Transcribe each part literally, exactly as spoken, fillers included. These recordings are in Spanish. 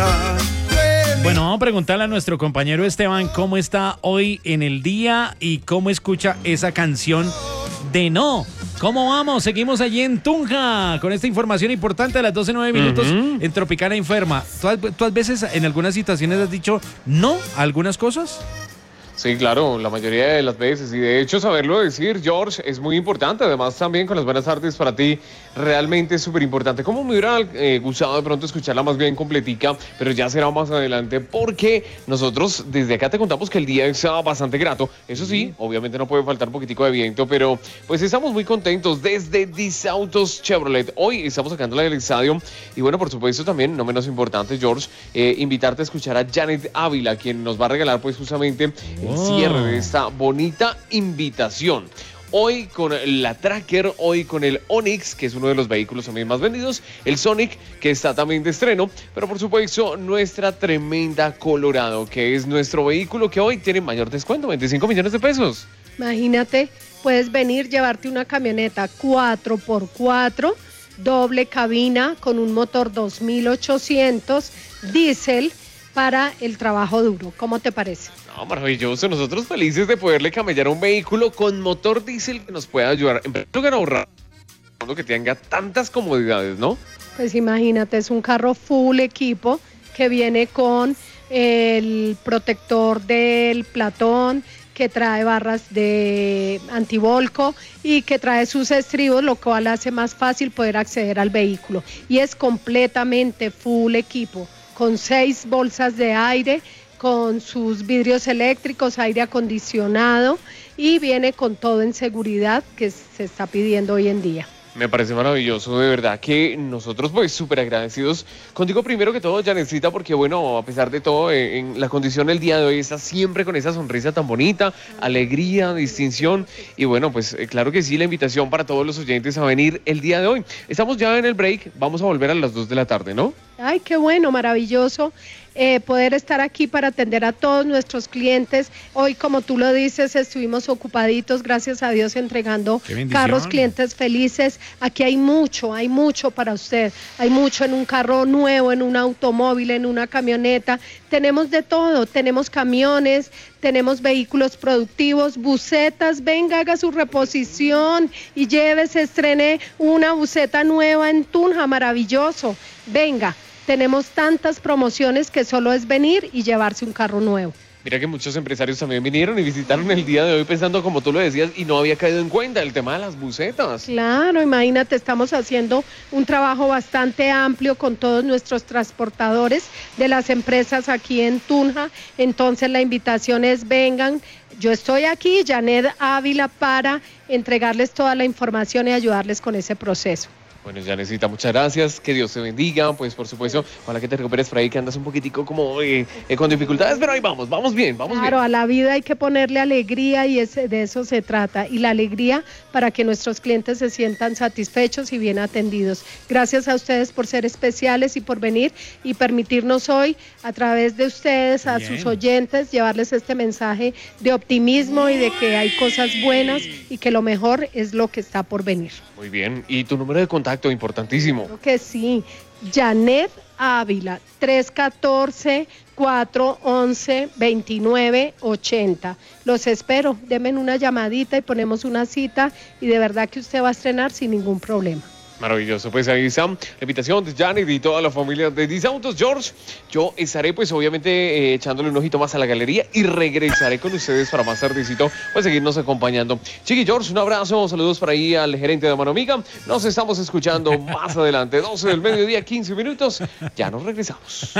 tierra. Bueno, vamos a preguntarle a nuestro compañero Esteban cómo está hoy en el día y cómo escucha esa canción de No. ¿Cómo vamos? Seguimos allí en Tunja con esta información importante de las doce nueve minutos uh-huh. en Tropicana Informa. ¿Tú has, ¿Tú has veces en algunas situaciones has dicho no a algunas cosas? Sí, claro, la mayoría de las veces. Y de hecho, saberlo decir, George, es muy importante. Además, también con las buenas artes para ti, realmente es súper importante. Como me hubiera eh, gustado de pronto escucharla más bien completica, pero ya será más adelante, porque nosotros desde acá te contamos que el día está bastante grato. Eso sí, obviamente no puede faltar un poquitico de viento, pero pues estamos muy contentos desde Disautos Chevrolet. Hoy estamos sacándola del estadio. Y bueno, por supuesto, también, no menos importante, George, eh, invitarte a escuchar a Janet Ávila, quien nos va a regalar pues justamente el cierre de esta bonita invitación. Hoy con la Tracker, hoy con el Onix, que es uno de los vehículos también más vendidos, el Sonic, que está también de estreno, pero por supuesto nuestra tremenda Colorado, que es nuestro vehículo que hoy tiene mayor descuento, veinticinco millones de pesos. Imagínate, puedes venir, llevarte una camioneta cuatro por cuatro, doble cabina con un motor dos mil ochocientos, diésel, para el trabajo duro. ¿Cómo te parece? No, maravilloso. Nosotros felices de poderle camellar un vehículo con motor diésel que nos pueda ayudar en primer lugar a ahorrar, que tenga tantas comodidades, ¿no? Pues imagínate, es un carro full equipo que viene con el protector del platón, que trae barras de antivolco y que trae sus estribos, lo cual hace más fácil poder acceder al vehículo. Y es completamente full equipo, con seis bolsas de aire, con sus vidrios eléctricos, aire acondicionado, y viene con todo en seguridad que se está pidiendo hoy en día. Me parece maravilloso, de verdad que nosotros pues súper agradecidos contigo primero que todo, Janetcita, porque bueno, a pesar de todo, en, en la condición del día de hoy está siempre con esa sonrisa tan bonita, alegría, distinción, y bueno, pues eh, claro que sí, la invitación para todos los oyentes a venir el día de hoy. Estamos ya en el break, vamos a volver a las dos de la tarde, ¿no? Ay, qué bueno, maravilloso. Eh, poder estar aquí para atender a todos nuestros clientes. Hoy, como tú lo dices, estuvimos ocupaditos, gracias a Dios, entregando carros, clientes felices. Aquí hay mucho, hay mucho para usted. Hay mucho en un carro nuevo, en un automóvil, en una camioneta. Tenemos de todo, tenemos camiones, tenemos vehículos productivos, busetas. Venga, haga su reposición y llévese, estrene una buseta nueva en Tunja, maravilloso. Venga. Tenemos tantas promociones que solo es venir y llevarse un carro nuevo. Mira que muchos empresarios también vinieron y visitaron el día de hoy pensando, como tú lo decías, y no había caído en cuenta el tema de las busetas. Claro, imagínate, estamos haciendo un trabajo bastante amplio con todos nuestros transportadores de las empresas aquí en Tunja. Entonces la invitación es vengan. Yo estoy aquí, Janet Ávila, para entregarles toda la información y ayudarles con ese proceso. Bueno, Janecita, muchas gracias, que Dios te bendiga, pues por supuesto, ojalá que te recuperes por ahí, que andas un poquitico como eh, eh, con dificultades, pero ahí vamos, vamos bien, vamos claro, bien. Claro, a la vida hay que ponerle alegría y ese, de eso se trata, y la alegría para que nuestros clientes se sientan satisfechos y bien atendidos. Gracias a ustedes por ser especiales y por venir y permitirnos hoy, a través de ustedes, a bien. sus oyentes, llevarles este mensaje de optimismo y de que hay cosas buenas y que lo mejor es lo que está por venir. Muy bien, ¿y tu número de contacto? Importantísimo. Creo que sí, Janet Ávila, tres uno cuatro, cuatro uno uno, dos nueve ocho cero. Los espero, denme una llamadita y ponemos una cita y de verdad que usted va a estrenar sin ningún problema. Maravilloso, pues ahí está la invitación de Janet y toda la familia de Disautos. George, yo estaré pues obviamente eh, echándole un ojito más a la galería y regresaré con ustedes para más tardecito, pues seguirnos acompañando. Chiqui George, un abrazo, saludos por ahí al gerente de Mano Amiga. Nos estamos escuchando más adelante, doce del mediodía, quince minutos, ya nos regresamos.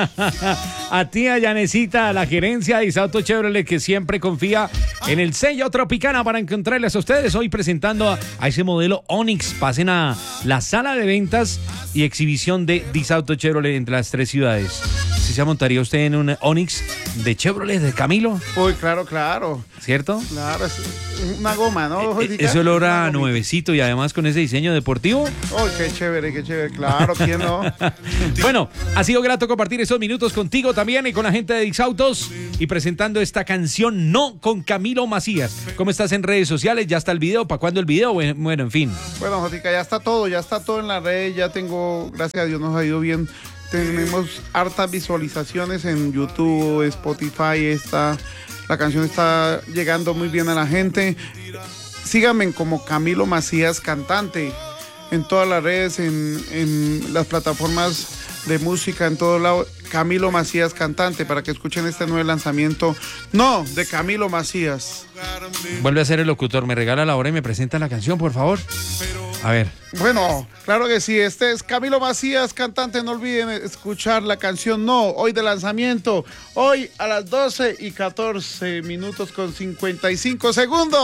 A ti, a Janecita, a la gerencia de Disautos Chevrolet, que siempre confía en el sello Tropicana para encontrarles a ustedes hoy presentando a, a ese modelo Onix. Pasen a las sala de ventas y exhibición de Disautos Chevrolet entre las tres ciudades. ¿Sí se montaría usted en un Onix de Chevrolet, de Camilo? Uy, claro, claro. ¿Cierto? Claro, es una goma, ¿no? Eh, ese olor a nuevecito y además con ese diseño deportivo. Uy, qué chévere, qué chévere, claro, ¿quién no? Bueno, ha sido grato compartir esos minutos contigo también y con la gente de Disautos y presentando esta canción No con Camilo Macías. ¿Cómo estás en redes sociales? ¿Ya está el video? ¿Para cuándo el video? Bueno, en fin. Bueno, Jotica, ya está todo, ya está todo en la red, ya tengo, gracias a Dios nos ha ido bien tenemos hartas visualizaciones en YouTube, Spotify, está, la canción está llegando muy bien a la gente. Síganme como Camilo Macías Cantante en todas las redes, en, en las plataformas de música, en todos lados. Camilo Macías Cantante, para que escuchen este nuevo lanzamiento. No, de Camilo Macías. Vuelve a ser el locutor, me regala la hora y me presenta la canción, por favor. A ver. Bueno, claro que sí, este es Camilo Macías Cantante, no olviden escuchar la canción No, hoy de lanzamiento, hoy a las doce y catorce minutos con cincuenta y cinco segundos.